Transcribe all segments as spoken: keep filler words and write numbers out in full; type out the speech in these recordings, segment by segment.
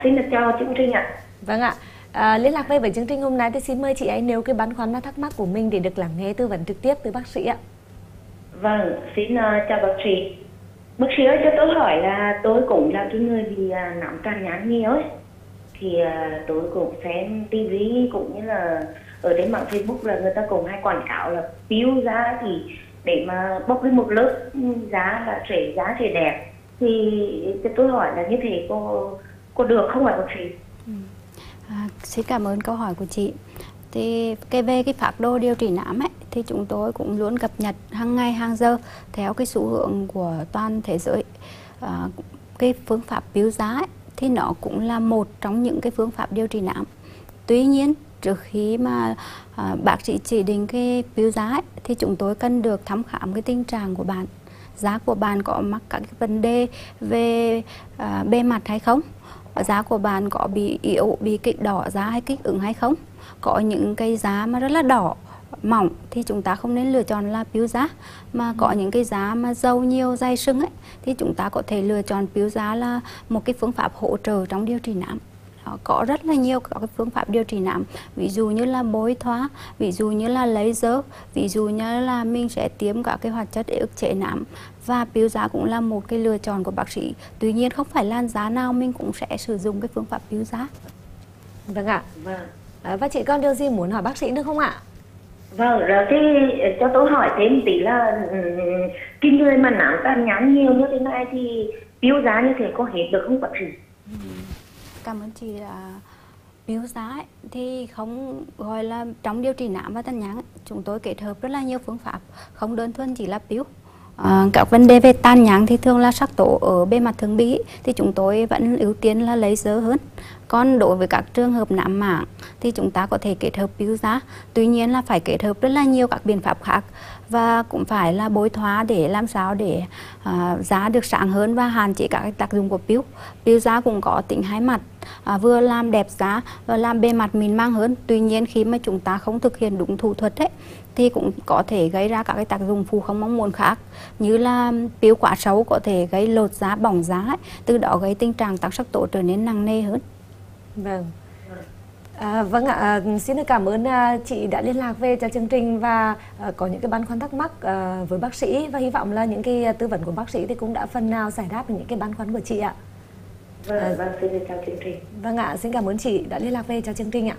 Xin được chào chương trình ạ. Vâng ạ. À, liên lạc về với chương trình hôm nay thì xin mời chị ấy nêu cái băn khoăn và thắc mắc của mình để được lắng nghe tư vấn trực tiếp từ bác sĩ ạ. Vâng, xin uh, chào bác sĩ. Bác sĩ ơi, cho tôi hỏi là tôi cũng là cái người bị uh, nám tràn nhãn nhiều ấy. Thì uh, tôi cũng xem tivi cũng như là ở trên mạng Facebook là người ta cũng hay quảng cáo là peel da thì để mà bốc lên một lớp da là sẽ da sẽ đẹp. Thì cho tôi hỏi là như thế có có được không ạ bác sĩ? Ừ. À, xin cảm ơn câu hỏi của chị. Thì cái về cái phác đồ điều trị nám ấy thì chúng tôi cũng luôn cập nhật hàng ngày hàng giờ theo cái xu hướng của toàn thế giới. À, cái phương pháp peel da ấy, thì nó cũng là một trong những cái phương pháp điều trị nám. Tuy nhiên trước khi mà à, bác sĩ chỉ định cái peel da ấy, thì chúng tôi cần được thăm khám cái tình trạng của bạn. Da của bạn có mắc các cái vấn đề về à, bề mặt hay không? Da của bạn có bị yếu, bị kích đỏ da hay kích ứng hay không? Có những cái da mà rất là đỏ, mỏng thì chúng ta không nên lựa chọn là peel da. Mà có những cái da mà dầu nhiều, dày sưng ấy thì chúng ta có thể lựa chọn peel da là một cái phương pháp hỗ trợ trong điều trị nám. Đó, có rất là nhiều các cái phương pháp điều trị nám, ví dụ như là bôi thoa, ví dụ như là laser, ví dụ như là mình sẽ tiêm các cái hoạt chất để ức chế nám, và peel da cũng là một cái lựa chọn của bác sĩ. Tuy nhiên không phải làn da nào mình cũng sẽ sử dụng cái phương pháp peel da. Vâng ạ. Vâng. À, và chị còn điều gì muốn hỏi bác sĩ nữa không ạ? Vâng, rồi cái cho tôi hỏi thêm tí là cái người mà nám tràn nhãn nhiều như thế này thì peel da như thế có hết được không bác sĩ? Ừ. Cảm ơn chị. Là peel da ấy, thì không gọi là trong điều trị nám và tàn nhang ấy, chúng tôi kết hợp rất là nhiều phương pháp, không đơn thuần chỉ là peel. À, các vấn đề về tàn nhang thì thường là sắc tố ở bề mặt thường bị thì chúng tôi vẫn ưu tiên là laser hơn. Còn đối với các trường hợp nám mảng thì chúng ta có thể kết hợp peel da. Tuy nhiên là phải kết hợp rất là nhiều các biện pháp khác, và cũng phải là bôi thoa để làm sao để uh, da được sáng hơn và hạn chế các tác dụng của peel. Peel da cũng có tính hai mặt, à, vừa làm đẹp da và làm bề mặt mịn màng hơn. Tuy nhiên khi mà chúng ta không thực hiện đúng thủ thuật ấy, thì cũng có thể gây ra các cái tác dụng phụ không mong muốn khác, như là peel quá sâu có thể gây lột da, bỏng da ấy, từ đó gây tình trạng tăng sắc tố trở nên nặng nề hơn. Vâng. À, vâng ạ, à, xin được cảm ơn à, chị đã liên lạc về cho chương trình và à, có những cái băn khoăn thắc mắc à, với bác sĩ, và hy vọng là những cái tư vấn của bác sĩ thì cũng đã phần nào giải đáp được những cái băn khoăn của chị ạ. Vâng, à, vâng, xin chào chương trình. Vâng ạ, xin cảm ơn chị đã liên lạc về cho chương trình ạ.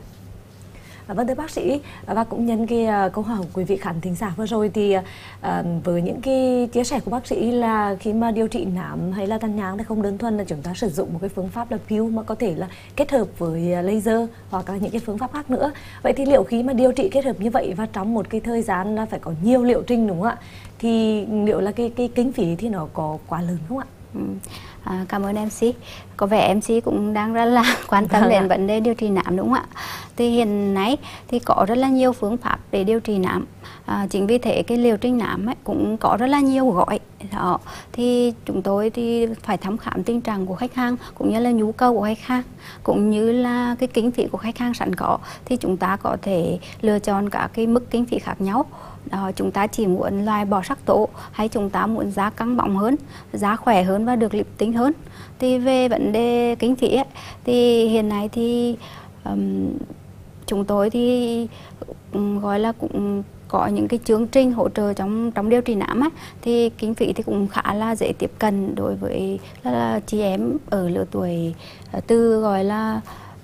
À, vâng thưa bác sĩ, và cũng nhân cái uh, câu hỏi của quý vị khán thính giả vừa rồi thì uh, với những cái chia sẻ của bác sĩ là khi mà điều trị nám hay là tàn nhang thì không đơn thuần là chúng ta sử dụng một cái phương pháp là peel, mà có thể là kết hợp với uh, laser hoặc là những cái phương pháp khác nữa. Vậy thì liệu khi mà điều trị kết hợp như vậy và trong một cái thời gian là phải có nhiều liệu trình đúng không ạ? Thì liệu là cái cái kinh phí thì nó có quá lớn không ạ? Ừ. À, cảm ơn em xê. Có vẻ em xê cũng đang rất là quan tâm đến vấn đề điều trị nám đúng không ạ? Thì hiện nay thì có rất là nhiều phương pháp để điều trị nám. À, chính vì thế cái liệu trình nám ấy cũng có rất là nhiều gói. Đó. Thì chúng tôi thì phải thăm khám tình trạng của khách hàng cũng như là nhu cầu của khách hàng, cũng như là cái kinh phí của khách hàng sẵn có, thì chúng ta có thể lựa chọn các cái mức kinh phí khác nhau. Đó, chúng ta chỉ muốn loại bỏ sắc tố hay chúng ta muốn da căng bóng hơn, da khỏe hơn và được lip tính hơn. Thì về vấn đề kinh phí ấy, thì hiện nay thì um, chúng tôi thì um, gọi là cũng có những cái chương trình hỗ trợ trong trong điều trị nám ấy, thì kinh phí thì cũng khá là dễ tiếp cận đối với là, là chị em ở lứa tuổi từ gọi là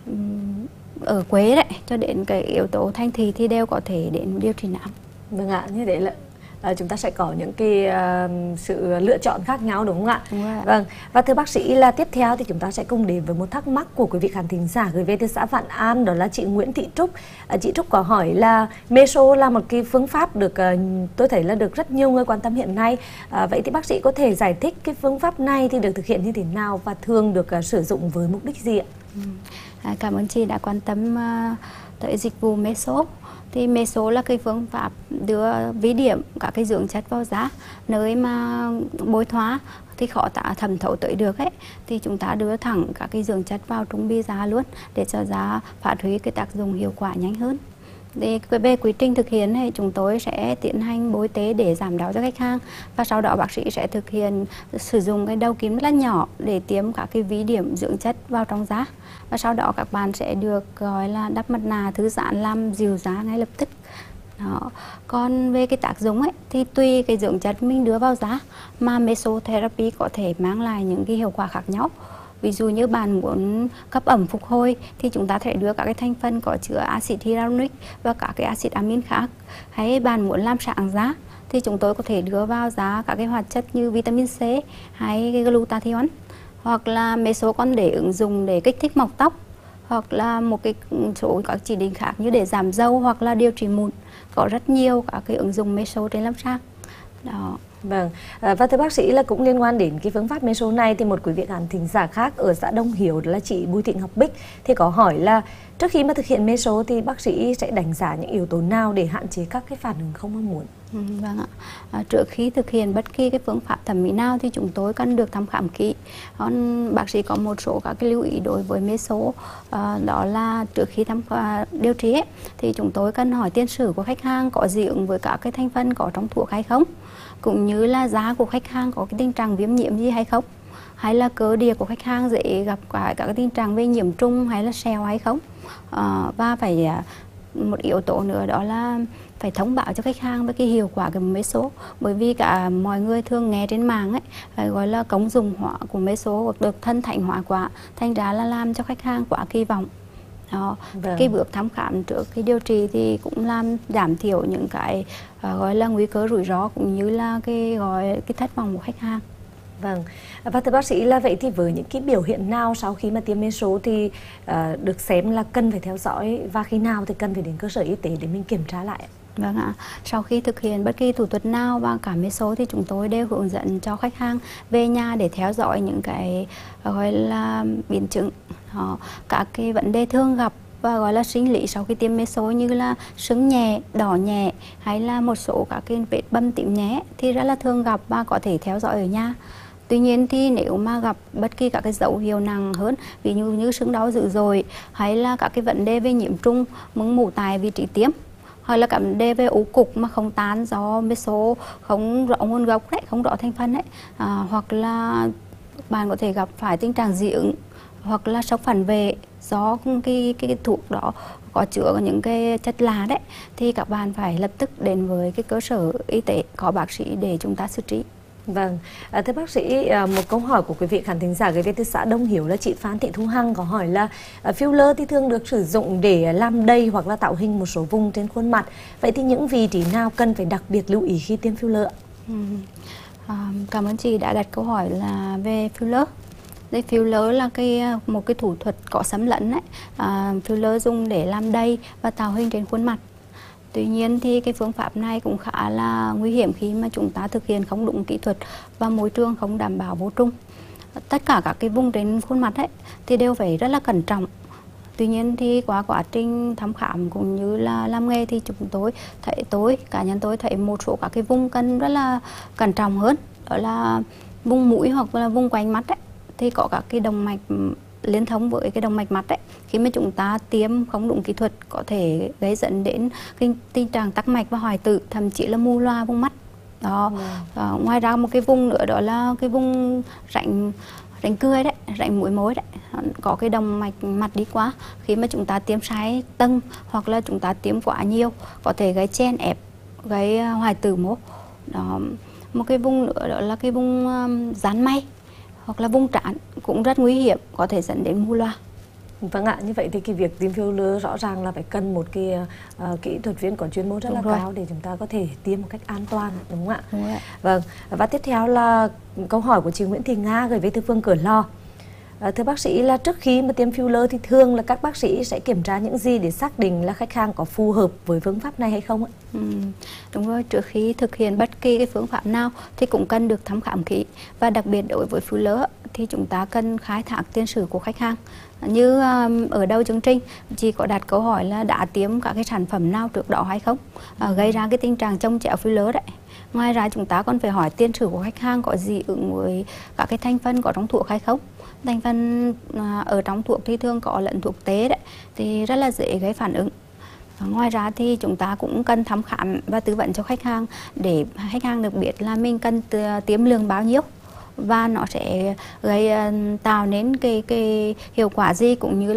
um, ở quê đấy cho đến cái yếu tố thành thị thì đều có thể đến điều trị nám. Vâng ạ, như thế là à, chúng ta sẽ có những cái uh, sự lựa chọn khác nhau đúng không ạ? Đúng rồi. Vâng, và thưa bác sĩ là tiếp theo thì chúng ta sẽ cùng đến với một thắc mắc của quý vị khán thính giả gửi về từ xã Vạn An, đó là chị Nguyễn Thị Trúc. À, chị Trúc có hỏi là meso là một cái phương pháp được uh, tôi thấy là được rất nhiều người quan tâm hiện nay. À, vậy thì bác sĩ có thể giải thích cái phương pháp này thì được thực hiện như thế nào và thường được uh, sử dụng với mục đích gì ạ? Ừ. À, cảm ơn chị đã quan tâm uh, tới dịch vụ meso. Thì meso là cái phương pháp đưa ví điểm các cái dưỡng chất vào da, nơi mà bôi thoa thì khó tả thẩm thấu tới được ấy, thì chúng ta đưa thẳng các cái dưỡng chất vào trung bì da luôn để cho da phát huy cái tác dụng hiệu quả nhanh hơn. Thì về quy trình thực hiện thì chúng tôi sẽ tiến hành bôi tế để giảm đau cho khách hàng, và sau đó bác sĩ sẽ thực hiện sử dụng cái đầu kim rất là nhỏ để tiêm các cái ví điểm dưỡng chất vào trong da, và sau đó các bạn sẽ được gọi là đắp mặt nạ thư giãn làm dịu da ngay lập tức. Đó. Còn về cái tác dụng ấy thì tùy cái dưỡng chất mình đưa vào da mà mesotherapy có thể mang lại những cái hiệu quả khác nhau. Ví dụ như bạn muốn cấp ẩm phục hồi thì chúng ta thể đưa các cái thành phần có chứa axit hyaluronic và các cái axit amin khác. Hay bạn muốn làm sáng da thì chúng tôi có thể đưa vào da các cái hoạt chất như vitamin C hay cái glutathione, hoặc là meso còn để ứng dụng để kích thích mọc tóc, hoặc là một cái số các chỉ định khác như để giảm râu hoặc là điều trị mụn. Có rất nhiều các cái ứng dụng meso trên lâm sàng. Đó. Vâng, à, và thưa bác sĩ là cũng liên quan đến cái phương pháp meso này thì một quý vị khán thính giả khác ở xã Đông Hiếu là chị Bùi Thị Ngọc Bích thì có hỏi là trước khi mà thực hiện meso thì bác sĩ sẽ đánh giá những yếu tố nào để hạn chế các cái phản ứng không mong muốn? Ừ, vâng ạ. À, trước khi thực hiện bất kỳ cái phương pháp thẩm mỹ nào thì chúng tôi cần được thăm khám kỹ. Còn bác sĩ có một số các cái lưu ý đối với meso, à, đó là trước khi thăm điều trị ấy, thì chúng tôi cần hỏi tiền sử của khách hàng có dị ứng với các cái thành phần có trong thuốc hay không, cũng như là da của khách hàng có cái tình trạng viêm nhiễm gì hay không, hay là cơ địa của khách hàng dễ gặp cả các cái tình trạng về nhiễm trùng hay là sẹo hay không. À, và phải một yếu tố nữa đó là phải thông báo cho khách hàng về cái hiệu quả của meso, bởi vì cả mọi người thường nghe trên mạng ấy gọi là công dụng hóa của meso được thân thánh hóa quá, thành ra là làm cho khách hàng quá kỳ vọng. Đó. Vâng. Cái bước thăm khám trước khi điều trị thì cũng làm giảm thiểu những cái uh, gọi là nguy cơ rủi ro cũng như là cái gọi cái thất vọng của khách hàng. Vâng, và thưa bác sĩ là vậy thì với những cái biểu hiện nào sau khi mà tiêm meso thì uh, được xem là cần phải theo dõi, và khi nào thì cần phải đến cơ sở y tế để mình kiểm tra lại? Vâng ạ, sau khi thực hiện bất kỳ thủ thuật nào và cả meso thì chúng tôi đều hướng dẫn cho khách hàng về nhà để theo dõi những cái gọi là biến chứng, họ các cái vấn đề thường gặp và gọi là sinh lý sau khi tiêm meso như là sưng nhẹ, đỏ nhẹ hay là một số các cái vết bầm tím nhẹ thì rất là thường gặp và có thể theo dõi ở nhà. Tuy nhiên thì nếu mà gặp bất kỳ các cái dấu hiệu nặng hơn, ví dụ như sưng đau dữ dội hay là các cái vấn đề về nhiễm trùng, mưng mủ tại vị trí tiêm, hay là các vấn đề về ú cục mà không tan do meso không rõ nguồn gốc đấy, không rõ thành phần đấy, à, hoặc là bạn có thể gặp phải tình trạng dị ứng hoặc là sốc phản vệ do cái, cái, cái thuốc đó có chứa những cái chất lạ đấy, thì các bạn phải lập tức đến với cái cơ sở y tế có bác sĩ để chúng ta xử trí. Vâng, à, thưa bác sĩ, à, một câu hỏi của quý vị khán thính giả gửi về từ xã Đông Hiếu là chị Phan Thị Thu Hằng có hỏi là à, filler thì thường được sử dụng để làm đầy hoặc là tạo hình một số vùng trên khuôn mặt. Vậy thì những vị trí nào cần phải đặc biệt lưu ý khi tiêm filler ạ? Ừ. À, cảm ơn chị đã đặt câu hỏi là về filler. Đây, filler là cái một cái thủ thuật có xâm lấn đấy. À, filler dùng để làm đầy và tạo hình trên khuôn mặt. Tuy nhiên thì cái phương pháp này cũng khá là nguy hiểm khi mà chúng ta thực hiện không đúng kỹ thuật và môi trường không đảm bảo vô trùng. Tất cả các cái vùng trên khuôn mặt ấy thì đều phải rất là cẩn trọng. Tuy nhiên thì qua quá trình thăm khám cũng như là làm nghề thì chúng tôi thấy tôi, cá nhân tôi thấy một số các cái vùng cần rất là cẩn trọng hơn. Đó là vùng mũi hoặc là vùng quanh mắt ấy, thì có các cái động mạch liên thông với cái động mạch mặt ấy, khi mà chúng ta tiêm không đúng kỹ thuật có thể gây dẫn đến cái tình trạng tắc mạch và hoại tử, thậm chí là mù loa vùng mắt đó. Ừ. À, ngoài ra một cái vùng nữa đó là cái vùng rãnh rãnh cười đấy, rãnh mũi môi đấy, có cái động mạch mặt đi qua, khi mà chúng ta tiêm sai tầng hoặc là chúng ta tiêm quá nhiều có thể gây chen ép, gây hoại tử mô đó. Một cái vùng nữa đó là cái vùng um, dán may hoặc là vùng trán cũng rất nguy hiểm, có thể dẫn đến mù loa. Vâng ạ, như vậy thì cái việc tiêm filler rõ ràng là phải cần một cái uh, kỹ thuật viên có chuyên môn rất đúng là rồi. cao để chúng ta có thể tiêm một cách an toàn, đúng không ạ? Đúng rồi. Vâng, và tiếp theo là câu hỏi của chị Nguyễn Thị Nga gửi về từ Phương Cửa Lò. À, thưa bác sĩ là trước khi mà tiêm filler thì thường là các bác sĩ sẽ kiểm tra những gì để xác định là khách hàng có phù hợp với phương pháp này hay không ạ? Ừ, đúng rồi, trước khi thực hiện bất kỳ cái phương pháp nào thì cũng cần được thăm khám kỹ, và đặc biệt đối với filler thì chúng ta cần khai thác tiền sử của khách hàng. Như um, ở đầu chương trình chị có đặt câu hỏi là đã tiêm các cái sản phẩm nào trước đó hay không, à, gây ra cái tình trạng chồng chéo filler đấy. Ngoài ra chúng ta còn phải hỏi tiền sử của khách hàng có dị ứng với các cái thành phần có trong thuốc hay không. Thành phần à, ở trong thuốc thì thường có lẫn thuốc tế đấy, thì rất là dễ gây phản ứng. Ngoài ra thì chúng ta cũng cần thăm khám và tư vấn cho khách hàng để khách hàng được biết là mình cần tiêm lượng bao nhiêu và nó sẽ gây tạo nên cái cái hiệu quả gì, cũng như